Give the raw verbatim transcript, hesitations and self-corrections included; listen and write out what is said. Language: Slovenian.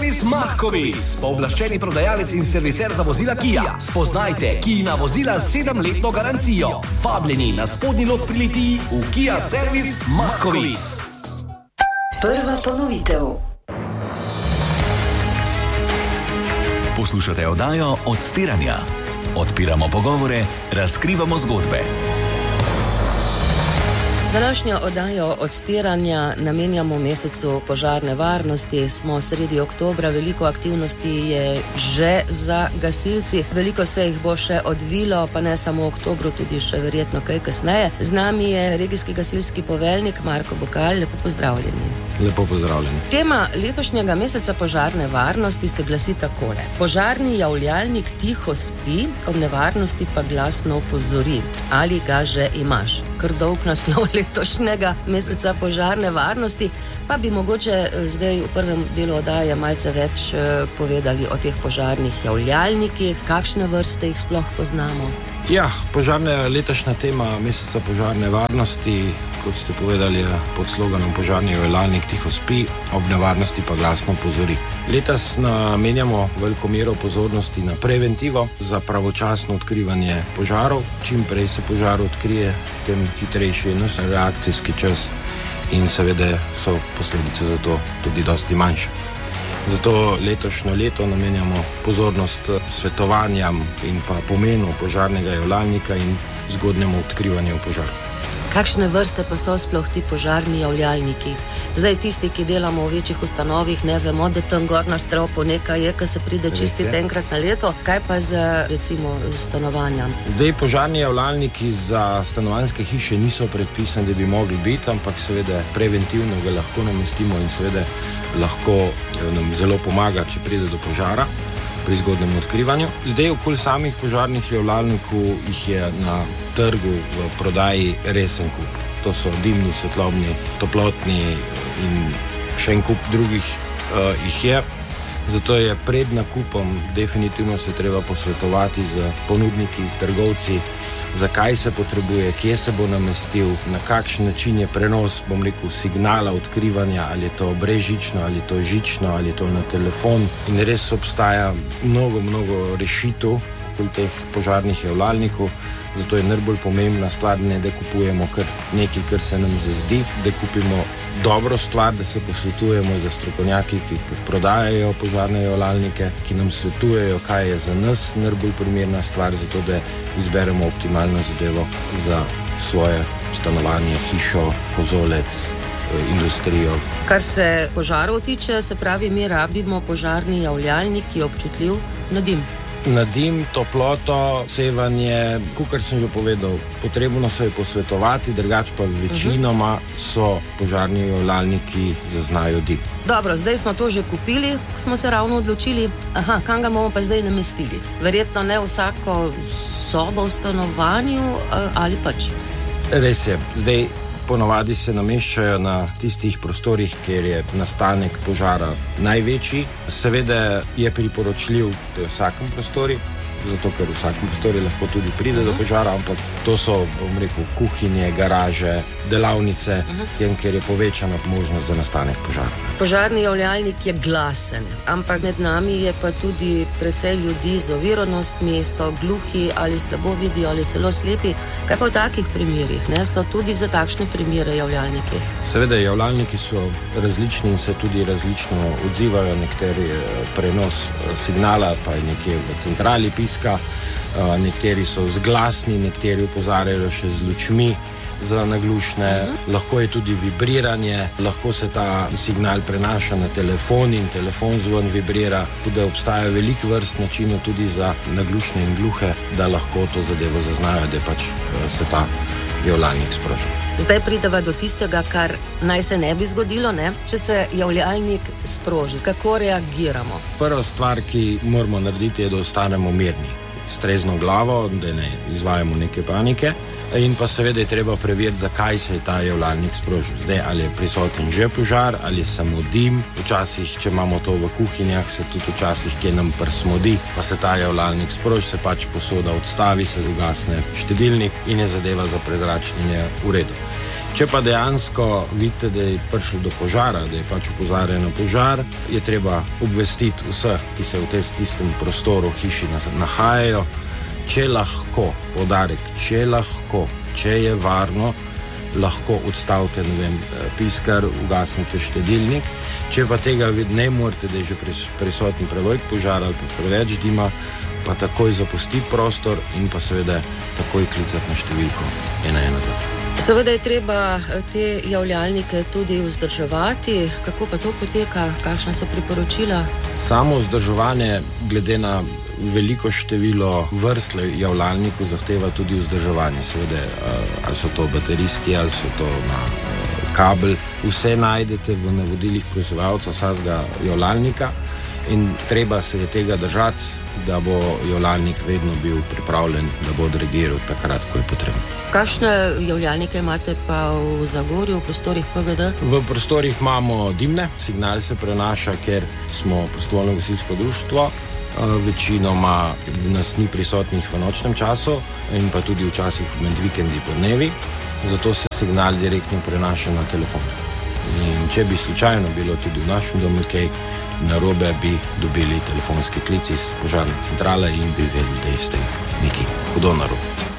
servis Mahkovic, pooblaščeni prodajalec in serviser za vozila Kia. Spoznajte Kijina vozila z sedemletno garancijo. Vabljeni na spodnji lok pri Litiji v Kia servis Mahkovic. Prva ponovitev. Poslušate oddajo Odstiranja. Odpiramo pogovore, razkrivamo zgodbe. Današnjo oddajo Odstiranja namenjamo mesecu požarne varnosti. Smo sredi oktobra, veliko aktivnosti je že za gasilci. Veliko se jih bo še odvilo, pa ne samo v oktobru, tudi še verjetno kaj kasneje. Z nami je regijski gasilski poveljnik Marko Bokal. Lepo pozdravljeni. Lepo pozdravljeni. Tema letošnjega meseca požarne varnosti se glasi takole. Požarni javljalnik tiho spi, ob nevarnosti pa glasno opozori. Ali ga že imaš? Kar dolg naslov letošnjega meseca požarne varnosti, pa bi mogoče zdaj v prvem delu oddaje malce več povedali o teh požarnih javljalnikih, kakšne vrste jih sploh poznamo. Ja, požarna letošnja tema meseca požarne varnosti, kot ste povedali, pod sloganom požarni javljalnik tiho spi, ob nevarnosti pa glasno opozori. Letos namenjamo veliko mero pozornosti na preventivo za pravočasno odkrivanje požarov. Čim prej se požar odkrije, tem hitrejši je naš reakcijski čas in seveda so posledice za to tudi dosti manjše. Zato letošnjo leto namenjamo pozornost svetovanjem in pa pomenu požarnega javljalnika in zgodnjemu odkrivanju požarov. Kakšne vrste pa so sploh ti požarni javljalniki? Zdaj tisti, ki delamo v večjih ustanovih, ne vemo, da tam gor na stropu nekaj je, ki se pride čistiti enkrat na leto. Kaj pa za recimo stanovanja? Zdaj požarni javljalniki za stanovanjske hiše niso predpisani, da bi mogli biti, ampak seveda preventivno ga lahko namestimo in seveda lahko nam zelo pomaga, če pride do požara pri zgodnem odkrivanju. Zdaj okoli samih požarnih javljalnikov jih je na trgu v prodaji resen kup. To so dimni, svetlobni, toplotni in še en kup drugih uh, jih je. Zato je pred nakupom definitivno se treba posvetovati z ponudniki, trgovci, zakaj se potrebuje, kje se bo namestil, na kakšen način je prenos, bom rekel, signala odkrivanja, ali je to brezžično, ali je to žično, ali je to na telefon. In res obstaja mnogo, mnogo rešitev okoli teh požarnih javljalnikov. Zato je najbolj pomembna stvar, ne da kupujemo kar nekaj, kar se nam zazdi, da kupimo dobro stvar, da se posvetujemo za strokovnjaki, ki prodajajo požarne javljalnike, ki nam svetujejo, kaj je za nas najbolj primerna stvar, zato da izberemo optimalno zadevo za svoje stanovanje, hišo, kozolec, industrijo. Kar se požarov tiče, se pravi, mi rabimo požarni javljalnik, ki je občutljiv na dim. Na dim, toploto, sevanje, kakor sem že povedal, potrebno se je posvetovati, drugače pa večinoma so požarni javljalniki zaznajo dim. Dobro, zdaj smo to že kupili, smo se ravno odločili, aha, kam ga bomo pa zdaj namestili? Verjetno ne vsako sobo v stanovanju ali pač? Res je, zdaj ponavadi se nameščajo na tistih prostorih, kjer je nastanek požara največji. Seveda je priporočljiv v vsakem prostori, zato ker v vsakem prostori lahko tudi pride uh-huh. do požara, ampak to so, bom rekel, kuhinje, garaže, delavnice, uh-huh. tem, kjer je povečana možnost za nastanek požara. Požarni javljalnik je glasen, ampak med nami je pa tudi precej ljudi z oviranostmi, so gluhi ali slabo vidijo ali celo slepi. Kaj pa v takih primerih, ne? So tudi za takšne primere javljalniki? Seveda, javljalniki so različni in se tudi različno odzivajo. Nekateri prenos signala pa je nekje v centrali piska, nekateri so zglasni, nekateri opozarjajo še z lučmi za naglušne, uh-huh. lahko je tudi vibriranje, lahko se ta signal prenaša na telefon in telefon zvon vibrira, tudi obstaja veliko vrst načinov tudi za naglušne in gluhe, da lahko to zadevo zaznajo, da pač se ta javljalnik sproži. Zdaj prideva do tistega, kar naj se ne bi zgodilo, ne? Če se javljalnik sproži, kako reagiramo? Prva stvar, ki moramo narediti, je, da ostanemo mirni, s trezno glavo, da ne izvajamo neke panike. In pa seveda je treba preveriti, zakaj se je ta javljalnik sprožil. Zdaj, ali je prisoten že požar, ali je samo dim. Včasih, če imamo to v kuhinjah, se tudi včasih kje nam prsmodi, pa se ta javljalnik sproži, se pač posoda odstavi, se ugasne štedilnik in je zadeva za prezračenje v redu. Če pa dejansko vidite, da je prišlo do požara, da je pač opozarjeno na požar, je treba obvestiti vseh, ki se v tem tistem prostoru hiši nahajajo. Če lahko, poudarek, če lahko, če je varno, lahko odstavite, ne vem, piskar, ugasnite štedilnik. Če pa tega ne morete, da je že prisoten prevelik požar ali pa preveč dima, pa takoj zapustiti prostor in pa seveda takoj klicati na številko ena ena dva. Seveda je treba te javljalnike tudi vzdrževati. Kako pa to poteka? Kakšna so priporočila? Samo vzdrževanje glede na veliko število vrst javljalnikov zahteva tudi vzdrževanje. Seveda, ali so to baterijski, ali so to na kabel. Vse najdete v navodilih proizvajalca vsakega javljalnika in treba se je tega držati, da bo javljalnik vedno bil pripravljen, da bo odreagiral takrat, ko je potrebno. Kakšne javljalnike imate pa v Zagorju, v prostorih P G D? V prostorih imamo dimne, signal se prenaša, ker smo prostovoljno gasilsko društvo. Večinoma nas ni prisotnih v nočnem času in pa tudi včasih med vikendi po dnevi, zato se signal direktno prenaša na telefon. In če bi slučajno bilo tudi v našem domu kaj narobe, bi dobili telefonski klic iz požarne centrale in bi vedeli, da je s tem nekaj hudo narobe.